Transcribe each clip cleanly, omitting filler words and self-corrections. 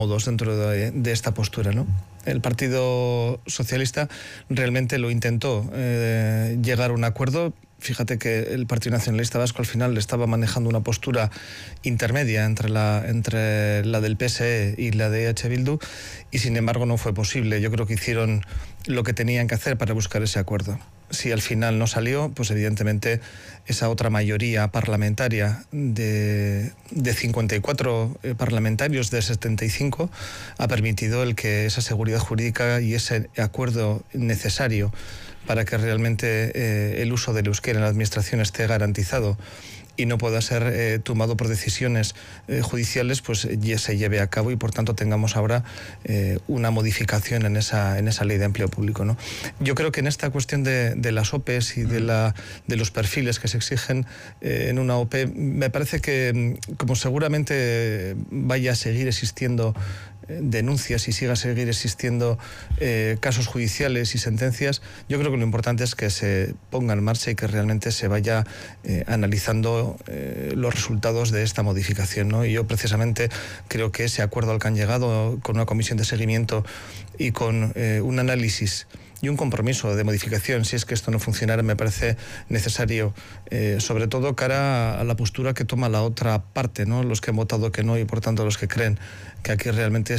dentro de esta postura, ¿no? El Partido Socialista realmente lo intentó llegar a un acuerdo. Fíjate que el Partido Nacionalista Vasco al final estaba manejando una postura intermedia entre la del PSE y la de EH Bildu, y sin embargo no fue posible. Yo creo que hicieron lo que tenían que hacer para buscar ese acuerdo. Si al final no salió, pues evidentemente esa otra mayoría parlamentaria de 54 parlamentarios de 75 ha permitido el que esa seguridad jurídica y ese acuerdo necesario para que realmente el uso del euskera en la administración esté garantizado y no pueda ser tomado por decisiones judiciales, pues ya se lleve a cabo, y por tanto tengamos ahora una modificación en esa ley de empleo público, ¿no? Yo creo que en esta cuestión de las OPEs y de los perfiles que se exigen en una OPE, me parece que como seguramente vaya a seguir existiendo denuncias y siga a seguir existiendo casos judiciales y sentencias, yo creo que lo importante es que se ponga en marcha y que realmente se vaya analizando los resultados de esta modificación, ¿no? Y yo precisamente creo que ese acuerdo al que han llegado con una comisión de seguimiento y con un análisis y un compromiso de modificación, si es que esto no funcionara, me parece necesario, sobre todo cara a la postura que toma la otra parte, ¿no? Los que han votado que no, y por tanto los que creen que aquí realmente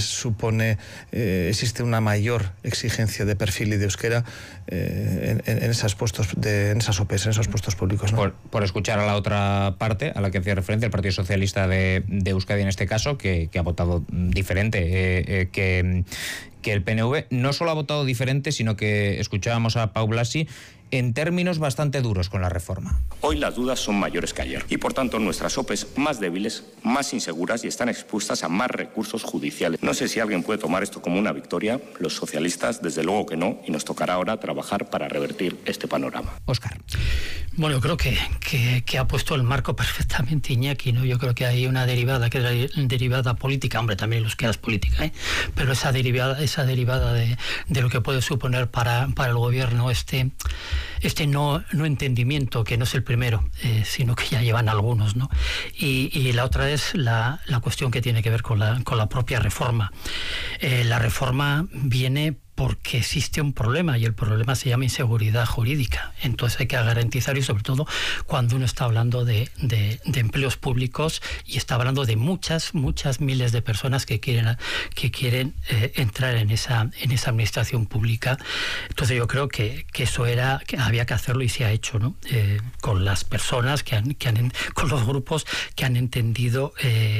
existe una mayor exigencia de perfil y de euskera en esos puestos, en esas OPEs, en esos puestos públicos, ¿no? Por escuchar a la otra parte a la que hacía referencia el Partido Socialista de Euskadi en este caso, que ha votado diferente que el PNV. No solo ha votado diferente, sino que escuchábamos a Pau Blasi en términos bastante duros con la reforma. Hoy las dudas son mayores que ayer y por tanto nuestras OPEs más débiles, más inseguras y están expuestas a más recursos judiciales. No sé si alguien puede tomar esto como una victoria. Los socialistas desde luego que no, y nos tocará ahora trabajar para revertir este panorama. Óscar. Bueno, yo creo que ha puesto el marco perfectamente Iñaki, ¿no? Yo creo que hay una derivada que es la derivada política, hombre, también el euskera es política, pero esa derivada de lo que puede suponer para el gobierno este no entendimiento, que no es el primero, sino que ya llevan algunos, ¿no? Y la otra es la cuestión que tiene que ver con la propia reforma. La reforma viene porque existe un problema, y el problema se llama inseguridad jurídica. Entonces hay que garantizar, y sobre todo cuando uno está hablando de empleos públicos y está hablando de muchas miles de personas que quieren entrar en esa administración pública. Entonces yo creo que eso que había que hacerlo, y se ha hecho, ¿no? Con las personas con los grupos que han entendido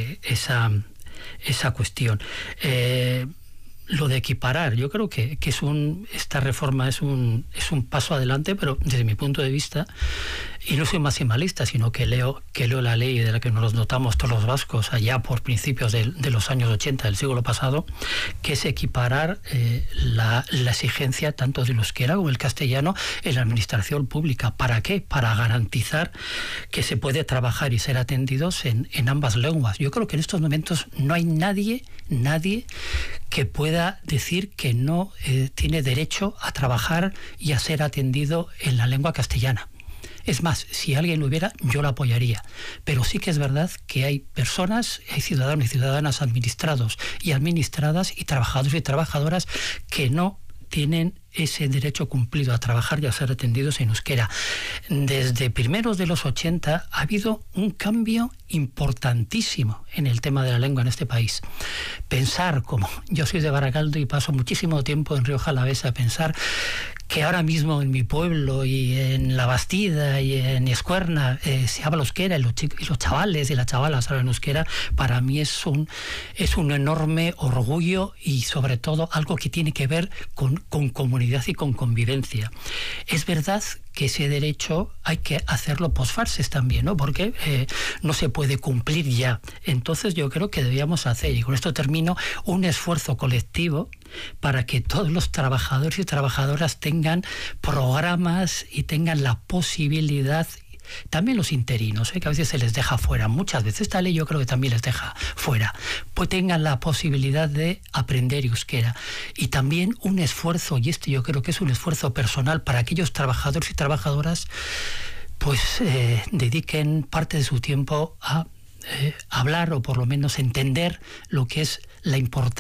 esa cuestión. Lo de equiparar, yo creo que esta reforma es un paso adelante, pero desde mi punto de vista, y no soy maximalista, sino que leo la ley de la que nos notamos todos los vascos allá por principios de los años 80 del siglo pasado, que es equiparar la exigencia tanto del euskera como el castellano en la administración pública. ¿Para qué? Para garantizar que se puede trabajar y ser atendidos en ambas lenguas. Yo creo que en estos momentos no hay nadie que pueda decir que no tiene derecho a trabajar y a ser atendido en la lengua castellana. Es más, si alguien lo hubiera, yo lo apoyaría. Pero sí que es verdad que hay personas, hay ciudadanos y ciudadanas administrados y administradas, y trabajadores y trabajadoras que no tienen ese derecho cumplido a trabajar y a ser atendidos en euskera. Desde primeros de los 80 ha habido un cambio importantísimo en el tema de la lengua en este país. Pensar, como yo soy de Barakaldo y paso muchísimo tiempo en Rioja Alavesa, pensar que ahora mismo en mi pueblo y en La Bastida y en Escuerna se habla euskera, y los chavales y las chavalas hablan euskera, para mí es un enorme orgullo, y sobre todo algo que tiene que ver con comunidad y con convivencia. Es verdad que ese derecho hay que hacerlo post-fases también, ¿no? Porque no se puede cumplir ya. Entonces yo creo que debíamos hacer, y con esto termino, un esfuerzo colectivo para que todos los trabajadores y trabajadoras tengan programas y tengan la posibilidad. También los interinos, que a veces se les deja fuera, muchas veces esta ley yo creo que también les deja fuera, pues tengan la posibilidad de aprender euskera. Y también un esfuerzo, y esto yo creo que es un esfuerzo personal, para aquellos trabajadores y trabajadoras, pues dediquen parte de su tiempo a hablar, o por lo menos entender lo que es la importancia